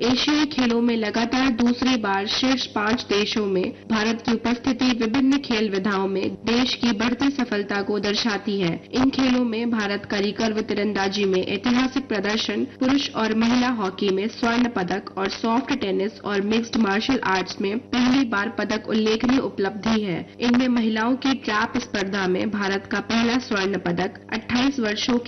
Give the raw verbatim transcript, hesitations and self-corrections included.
एशियाई खेलों में लगातार दूसरी बार शीर्ष पांच देशों में भारत की उपस्थिति विभिन्न खेल विधाओं में देश की बढ़ती सफलता को दर्शाती है। इन खेलों में भारत का रिकर्व तीरंदाजी में ऐतिहासिक प्रदर्शन, पुरुष और महिला हॉकी में स्वर्ण पदक और सॉफ्ट टेनिस और मिक्स्ड मार्शल आर्ट्स में पहली बार पदक उल्लेखनीय उपलब्धि है। इनमें महिलाओं की ट्रैप स्पर्धा में भारत का पहला स्वर्ण पदक, अट्ठाईस वर्षों